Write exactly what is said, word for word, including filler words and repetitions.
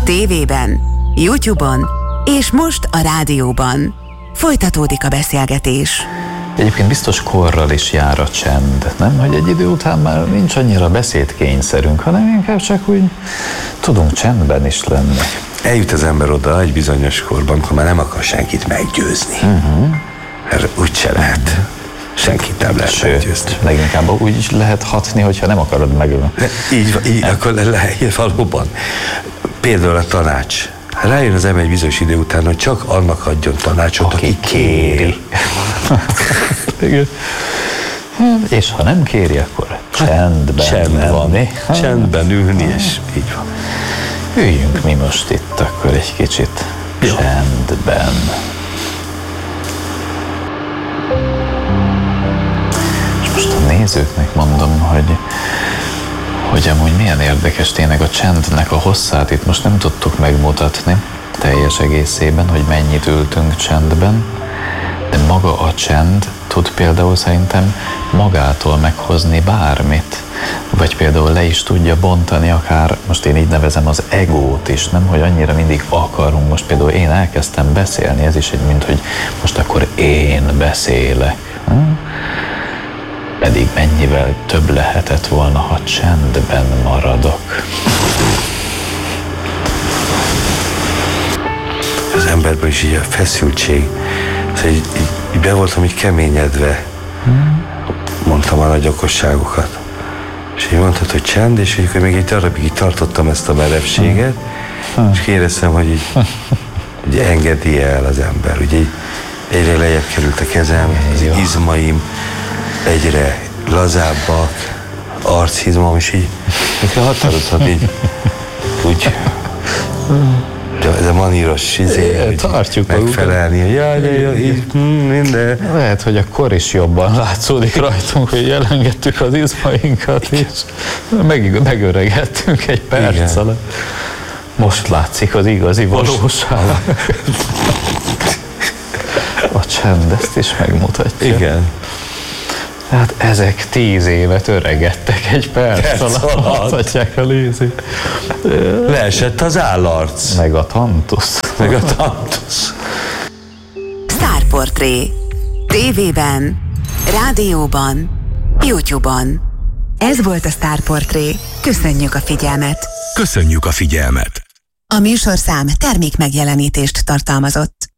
tévében, YouTube-on és most a rádióban. Folytatódik a beszélgetés. Egyébként biztos korral is jár a csend, nem? Hogy egy idő után már nincs annyira beszédkényszerünk, hanem inkább csak úgy tudunk csendben is lenni. Eljut az ember oda egy bizonyos korban, amikor már nem akar senkit meggyőzni. Uh-huh. Mert úgyse lehet. Senkit nem lehet Sőt, meggyőzni. leginkább úgy is lehet hatni, hogyha nem akarod megölni. Így, így akkor lehet valóban. Például a tanács. Rájön az ember egy bizonyos idő után, hogy csak annak adjon tanácsot, aki, aki kéri. Igen. És ha nem kéri, akkor csendben Csend van. lenni. Csendben ülni, és így van. Üljünk mi most itt akkor egy kicsit Jó. Csendben. És most a nézőknek mondom, hogy hogy amúgy milyen érdekes tényleg a csendnek a hosszát itt most nem tudtuk megmutatni teljes egészében, hogy mennyit ültünk csendben, de maga a csend tud például szerintem magától meghozni bármit, vagy például le is tudja bontani akár, most én így nevezem az egót is, nem, hogy annyira mindig akarunk, most például én elkezdtem beszélni, ez is egy, mint hogy most akkor én beszélek. Hm? Pedig mennyivel több lehetett volna, ha csendben maradok. Az emberben is így a feszültség, szóval így, így, így be voltam így keményedve, hmm. mondtam a nagy okosságokat. És így mondtad, hogy csend, és akkor még egy darabig így tartottam ezt a merevséget, hmm. és kérdeztem, hogy így, így engedi el az ember. Ugye így egyre lejjebb került a kezem, az izmaim egyre lazábbak, archizmom, és így mikor határozhat így úgy ez a maníros izé, hogy tartjuk megfelelni, hogy jaj, de jó, így minden. Lehet, hogy a kor is jobban látszódik rajtunk, hogy elengedtük az izmainkat, és meg, megöregettünk egy perc alatt. Most látszik az igazi valóság. A csend ezt is megmutatja. Igen. Hát ezek tíz évet öregedtek egy perc, perc alatt. Láthatják a lézét. Leesett az állarc. Meg a tantusz. Meg a tantusz. Sztárportré. tévében, rádióban, YouTube-on. Ez volt a Sztárportré. Köszönjük a figyelmet. Köszönjük a figyelmet. A műsorszám termék megjelenítést tartalmazott.